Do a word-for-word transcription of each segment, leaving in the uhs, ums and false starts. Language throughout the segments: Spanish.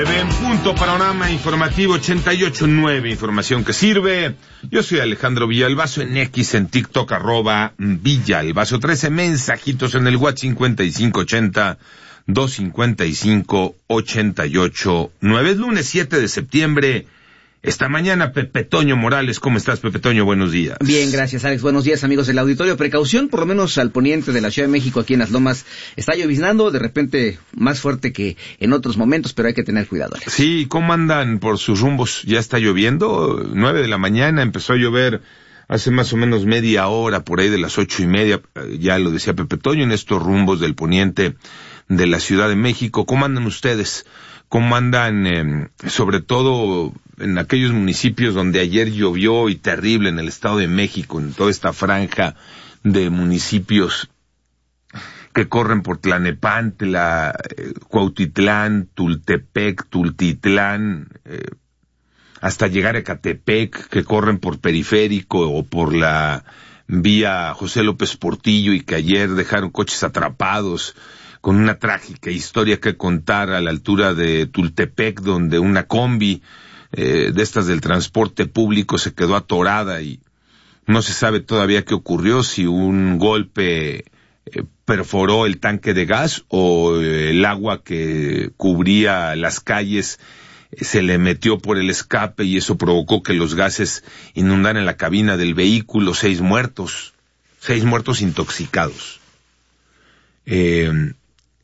En punto, panorama informativo ochenta y ocho punto nueve, información que sirve. Yo soy Alejandro Villalbazo, en X, en TikTok, arroba Villalbazo trece, mensajitos en el WhatsApp cincuenta y cinco ochenta, doscientos cincuenta y cinco, ochenta y ocho nueve. Es lunes siete de septiembre. Esta mañana, Pepe Toño Morales. ¿Cómo estás, Pepe Toño? Buenos días. Bien, gracias, Alex. Buenos días, amigos del auditorio. Precaución, por lo menos al poniente de la Ciudad de México, aquí en Las Lomas. Está lloviznando, de repente más fuerte que en otros momentos, pero hay que tener cuidado, Alex. Sí, ¿cómo andan por sus rumbos? ¿Ya está lloviendo? Nueve de la mañana, empezó a llover hace más o menos media hora, por ahí de las ocho y media. Ya lo decía Pepe Toño, en estos rumbos del poniente de la Ciudad de México. ¿Cómo andan ustedes? ¿Cómo andan, eh, sobre todo en aquellos municipios donde ayer llovió y terrible, en el Estado de México, en toda esta franja de municipios que corren por Tlanepantla, eh, Cuautitlán, Tultepec, Tultitlán, eh, hasta llegar a Ecatepec, que corren por Periférico o por la vía José López Portillo y que ayer dejaron coches atrapados, con una trágica historia que contar a la altura de Tultepec, donde una combi eh, de estas del transporte público se quedó atorada y no se sabe todavía qué ocurrió, si un golpe eh, perforó el tanque de gas o el agua que cubría las calles eh, se le metió por el escape y eso provocó que los gases inundaran la cabina del vehículo. Seis muertos, seis muertos intoxicados. Eh,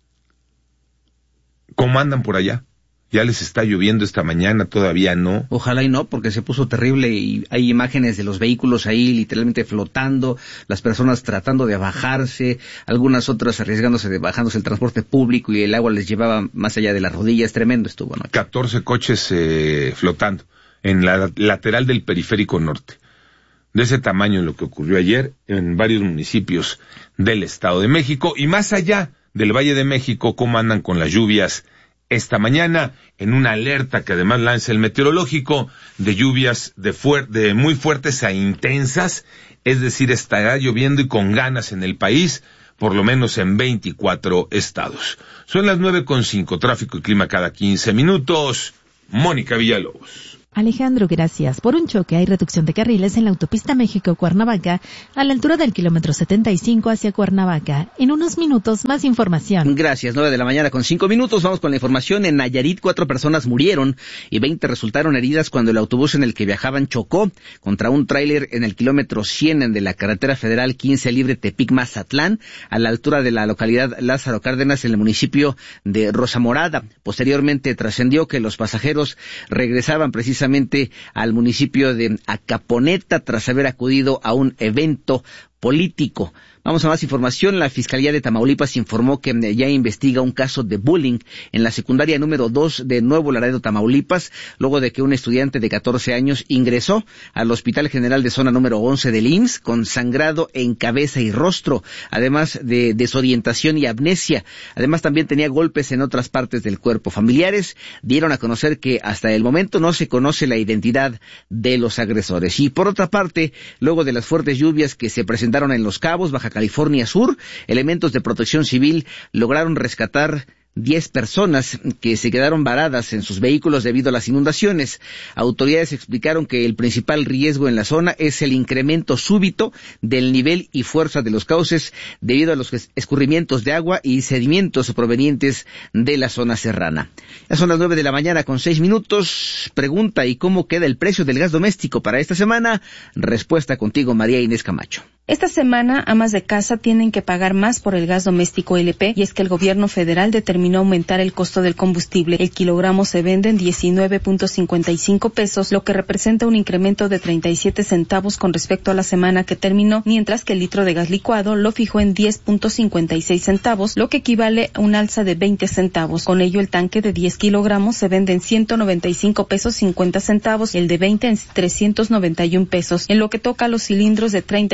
¿Cómo andan por allá? ¿Ya les está lloviendo esta mañana? ¿Todavía no? Ojalá y no, porque se puso terrible y hay imágenes de los vehículos ahí literalmente flotando, las personas tratando de bajarse, algunas otras arriesgándose de bajándose el transporte público y el agua les llevaba más allá de las rodillas. Tremendo estuvo, ¿no? catorce coches eh, flotando en la lateral del Periférico Norte. De ese tamaño lo que ocurrió ayer en varios municipios del Estado de México y más allá del Valle de México. ¿Cómo andan con las lluvias esta mañana? En una alerta que además lanza el meteorológico de lluvias de, fuer- de muy fuertes a intensas, es decir, estará lloviendo y con ganas en el país, por lo menos en veinticuatro estados. Son las nueve con cinco, tráfico y clima cada quince minutos. Mónica Villalobos. Alejandro, gracias. Por un choque hay reducción de carriles en la autopista México-Cuernavaca, a la altura del kilómetro setenta y cinco hacia Cuernavaca. En unos minutos, más información. Gracias, nueve de la mañana con cinco minutos. Vamos con la información. En Nayarit, cuatro personas murieron y veinte resultaron heridas cuando el autobús en el que viajaban chocó contra un tráiler en el kilómetro cien de la carretera federal quince libre Tepic-Mazatlán, a la altura de la localidad Lázaro Cárdenas, en el municipio de Rosamorada. Posteriormente trascendió que los pasajeros regresaban precisamente al municipio de Acaponeta tras haber acudido a un evento político. Vamos a más información. La Fiscalía de Tamaulipas informó que ya investiga un caso de bullying en la secundaria número dos de Nuevo Laredo, Tamaulipas, luego de que un estudiante de catorce años ingresó al Hospital General de Zona número once del I M S S con sangrado en cabeza y rostro, además de desorientación y amnesia. Además también tenía golpes en otras partes del cuerpo. Familiares dieron a conocer que hasta el momento no se conoce la identidad de los agresores. Y por otra parte, luego de las fuertes lluvias que se presentaron en Los Cabos, Baja California Sur, elementos de protección civil lograron rescatar diez personas que se quedaron varadas en sus vehículos debido a las inundaciones. Autoridades explicaron que el principal riesgo en la zona es el incremento súbito del nivel y fuerza de los cauces debido a los escurrimientos de agua y sedimentos provenientes de la zona serrana. Ya son las nueve de la mañana con seis minutos. Pregunta: ¿y cómo queda el precio del gas doméstico para esta semana? Respuesta contigo, María Inés Camacho. Esta semana, amas de casa tienen que pagar más por el gas doméstico L P, y es que el gobierno federal determinó aumentar el costo del combustible. El kilogramo se vende en diecinueve punto cincuenta y cinco pesos, lo que representa un incremento de treinta y siete centavos con respecto a la semana que terminó, mientras que el litro de gas licuado lo fijó en diez punto cincuenta y seis centavos, lo que equivale a un alza de veinte centavos. Con ello, el tanque de diez kilogramos se vende en ciento noventa y cinco pesos cincuenta centavos, el de veinte en trescientos noventa y un pesos. En lo que toca a los cilindros de treinta y cuarenta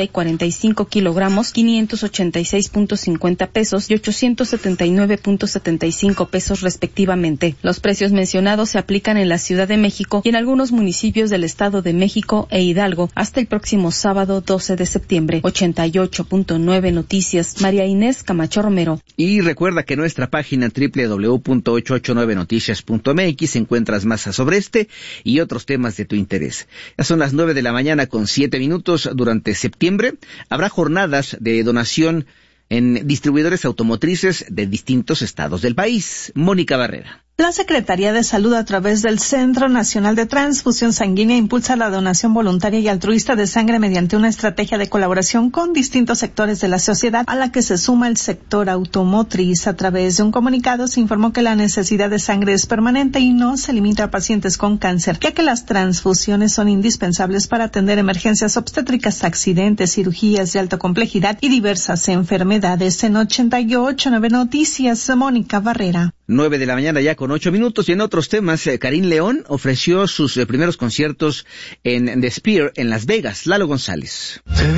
cincuenta y cinco kilogramos, quinientos ochenta y seis punto cincuenta pesos y ochocientos setenta y nueve punto setenta y cinco pesos respectivamente. Los precios mencionados se aplican en la Ciudad de México y en algunos municipios del Estado de México e Hidalgo hasta el próximo sábado doce de septiembre. ochenta y ocho punto nueve Noticias, María Inés Camacho Romero. Y recuerda que en nuestra página doble u doble u doble u punto ochocientos ochenta y nueve noticias punto m x encuentras más sobre este y otros temas de tu interés. Ya son las nueve de la mañana con siete minutos. Durante septiembre habrá jornadas de donación en distribuidores automotrices de distintos estados del país. Mónica Barrera. La Secretaría de Salud, a través del Centro Nacional de Transfusión Sanguínea, impulsa la donación voluntaria y altruista de sangre mediante una estrategia de colaboración con distintos sectores de la sociedad, a la que se suma el sector automotriz. A través de un comunicado se informó que la necesidad de sangre es permanente y no se limita a pacientes con cáncer, ya que las transfusiones son indispensables para atender emergencias obstétricas, accidentes, cirugías de alta complejidad y diversas enfermedades. En ochenta y ocho punto nueve Noticias, Mónica Barrera. Nueve de la mañana ya con ocho minutos. Y en otros temas, eh, Karim León ofreció sus eh, primeros conciertos en The Sphere en Las Vegas. Lalo González.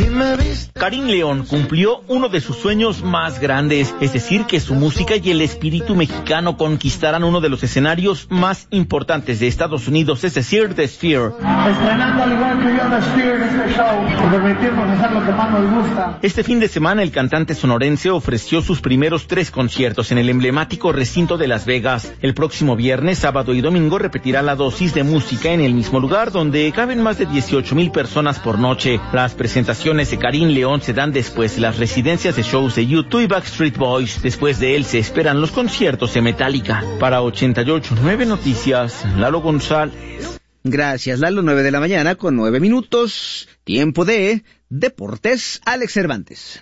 Karim León cumplió uno de sus sueños más grandes, es decir, que su música y el espíritu mexicano conquistaran uno de los escenarios más importantes de Estados Unidos, es decir, The Sphere. Estrenando al igual que yo The Sphere en este show, por permitirnos hacer lo que más nos gusta. Este fin de semana el cantante sonorense ofreció sus primeros tres conciertos en el emblemático recinto de Las Vegas. El próximo viernes, sábado y domingo repetirá la dosis de música en el mismo lugar, donde caben más de dieciocho mil personas por noche. Las presentaciones de Karim León se dan después de las residencias de shows de U dos y Backstreet Boys. Después de él se esperan los conciertos de Metallica. Para ochenta y ocho punto nueve Noticias, Lalo González. Gracias, Lalo. Nueve de la mañana con nueve minutos. Tiempo de Deportes. Alex Cervantes.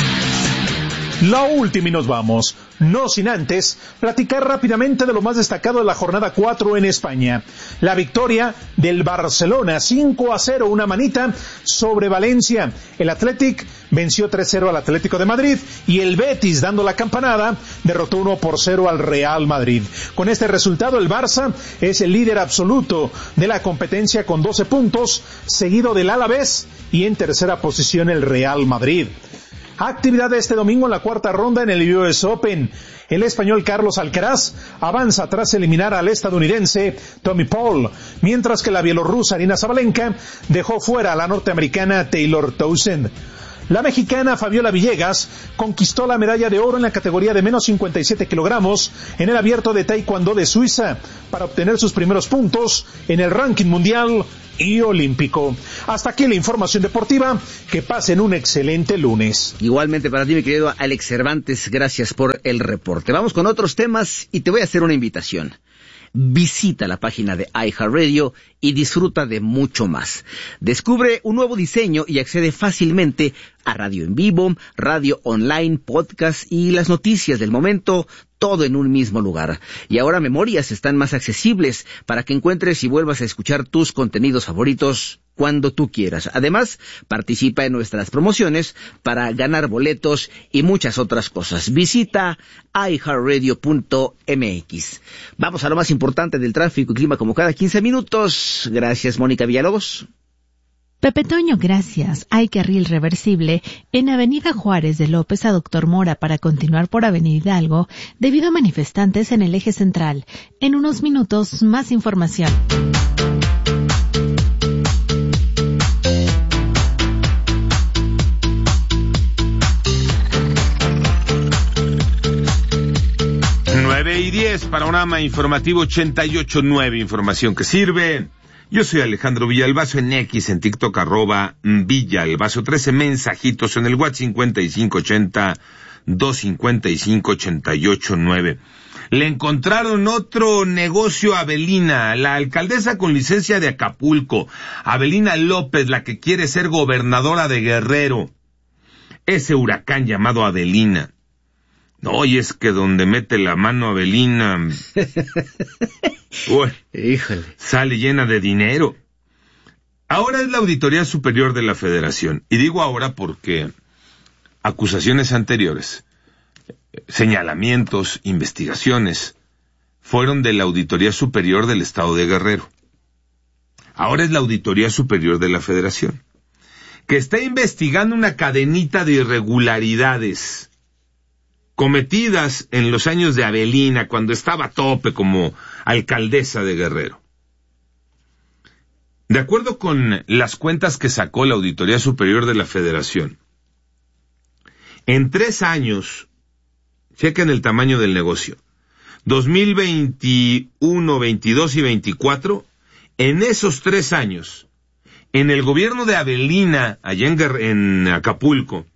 La última y nos vamos, no sin antes platicar rápidamente de lo más destacado de la jornada cuatro en España. La victoria del Barcelona, cinco a cero, una manita sobre Valencia. El Athletic venció tres cero al Atlético de Madrid y el Betis, dando la campanada, derrotó uno por cero al Real Madrid. Con este resultado, el Barça es el líder absoluto de la competencia con doce puntos, seguido del Alavés y en tercera posición el Real Madrid. Actividad de este domingo en la cuarta ronda en el U S Open. El español Carlos Alcaraz avanza tras eliminar al estadounidense Tommy Paul, mientras que la bielorrusa Arina Sabalenka dejó fuera a la norteamericana Taylor Townsend. La mexicana Fabiola Villegas conquistó la medalla de oro en la categoría de menos cincuenta y siete kilogramos en el abierto de Taekwondo de Suiza para obtener sus primeros puntos en el ranking mundial y olímpico. Hasta aquí la información deportiva. Que pasen un excelente lunes. Igualmente para ti, mi querido Alex Cervantes, gracias por el reporte. Vamos con otros temas y te voy a hacer una invitación. Visita la página de iHeartRadio y disfruta de mucho más. Descubre un nuevo diseño y accede fácilmente a radio en vivo, radio online, podcast y las noticias del momento, todo en un mismo lugar. Y ahora memorias están más accesibles para que encuentres y vuelvas a escuchar tus contenidos favoritos cuando tú quieras. Además, participa en nuestras promociones para ganar boletos y muchas otras cosas. Visita i heart radio punto m x. Vamos a lo más importante del tráfico y clima como cada quince minutos. Gracias, Mónica Villalobos. Pepe Toño, gracias. Hay carril reversible en Avenida Juárez de López a Doctor Mora para continuar por Avenida Hidalgo debido a manifestantes en el eje central. En unos minutos, más información. nueve y diez, panorama informativo ochenta y ocho punto nueve, información que sirve. Yo soy Alejandro Villalbazo en X, en TikTok, arroba Villalbazo trece, mensajitos en el WhatsApp cincuenta y cinco ochenta, doscientos cincuenta y cinco, ochenta y ocho nueve. Le encontraron otro negocio a Avelina, la alcaldesa con licencia de Acapulco, Avelina López, la que quiere ser gobernadora de Guerrero. Ese huracán llamado Avelina. No, y es que donde mete la mano Avelina, uy, híjole, sale llena de dinero. Ahora es la Auditoría Superior de la Federación, y digo ahora porque acusaciones anteriores, señalamientos, investigaciones, fueron de la Auditoría Superior del Estado de Guerrero. Ahora es la Auditoría Superior de la Federación. que está investigando una cadenita de irregularidades cometidas en los años de Avelina, cuando estaba a tope como alcaldesa de Guerrero. De acuerdo con las cuentas que sacó la Auditoría Superior de la Federación, en tres años, chequen el tamaño del negocio, dos mil veintiuno, veintidós y veinticuatro, en esos tres años, en el gobierno de Avelina, allá en, en Acapulco,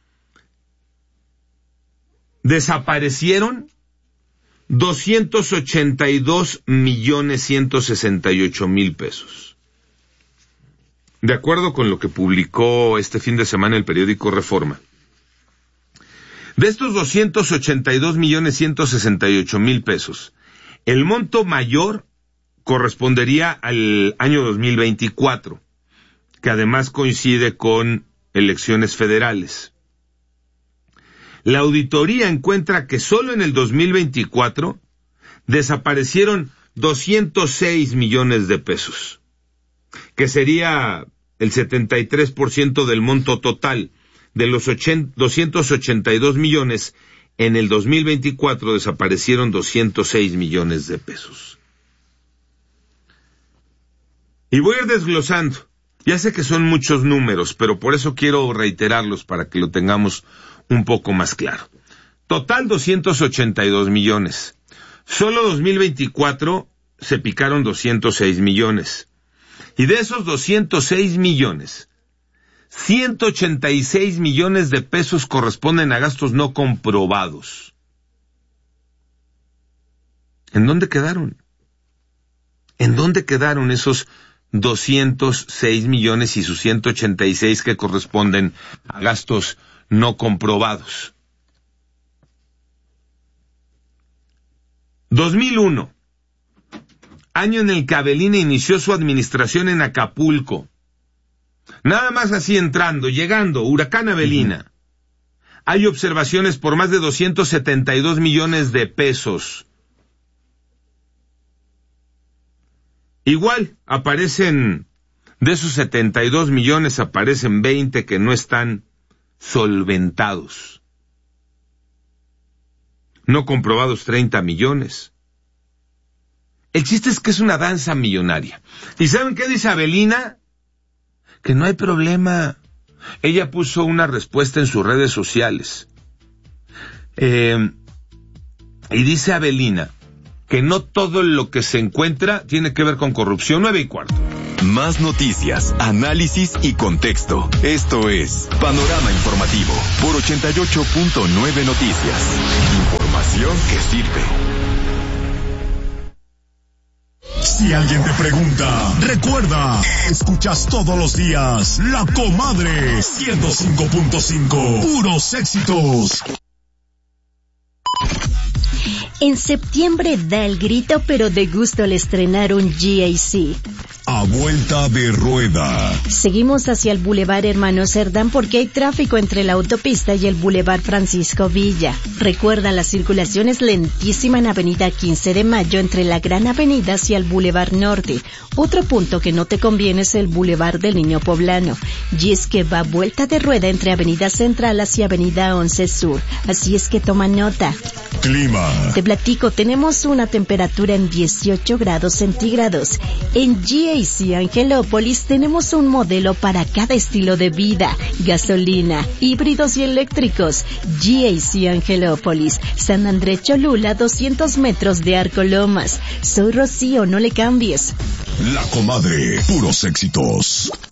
desaparecieron doscientos ochenta y dos millones ciento sesenta y ocho mil pesos. De acuerdo con lo que publicó este fin de semana el periódico Reforma, de estos doscientos ochenta y dos millones ciento sesenta y ocho mil pesos, el monto mayor correspondería al año dos mil veinticuatro, que además coincide con elecciones federales. La auditoría encuentra que solo en el dos mil veinticuatro desaparecieron doscientos seis millones de pesos, que sería el setenta y tres por ciento del monto total. De los doscientos ochenta y dos millones, en el dos mil veinticuatro desaparecieron doscientos seis millones de pesos. Y voy a ir desglosando. Ya sé que son muchos números, pero por eso quiero reiterarlos para que lo tengamos un poco más claro. Total doscientos ochenta y dos millones. Solo dos mil veinticuatro se picaron doscientos seis millones. Y de esos doscientos seis millones, ciento ochenta y seis millones de pesos corresponden a gastos no comprobados. ¿En dónde quedaron? ¿En dónde quedaron esos doscientos seis millones y sus ciento ochenta y seis que corresponden a gastos no comprobados? dos mil uno, año en el que Avelina inició su administración en Acapulco. Nada más así entrando, llegando, huracán Avelina. Hay observaciones por más de doscientos setenta y dos millones de pesos. Igual, aparecen, de esos setenta y dos millones, aparecen veinte que no están solventados. No comprobados treinta millones. El chiste es que es una danza millonaria. ¿Y saben qué dice Avelina? Que no hay problema. Ella puso una respuesta en sus redes sociales. Eh, y dice Avelina que no todo lo que se encuentra tiene que ver con corrupción. Nueve y cuarto. Más noticias, análisis y contexto. Esto es Panorama Informativo por ochenta y ocho punto nueve Noticias. Información que sirve. Si alguien te pregunta, recuerda, escuchas todos los días La Comadre ciento cinco punto cinco. Puros éxitos. En septiembre da el grito, pero de gusto al estrenar un G A C. A vuelta de rueda. Seguimos hacia el Boulevard Hermano Cerdán porque hay tráfico entre la autopista y el Boulevard Francisco Villa. Recuerda, la circulación es lentísima en Avenida quince de Mayo entre la Gran Avenida hacia el Boulevard Norte. Otro punto que no te conviene es el Boulevard del Niño Poblano. Y es que va vuelta de rueda entre Avenida Central hacia Avenida once Sur. Así es que toma nota. Clima. Te platico, tenemos una temperatura en dieciocho grados centígrados. En G A C Angelópolis tenemos un modelo para cada estilo de vida: gasolina, híbridos y eléctricos. G A C Angelópolis, San Andrés Cholula, doscientos metros de Arco Lomas. Soy Rocío, no le cambies. La Comadre, puros éxitos.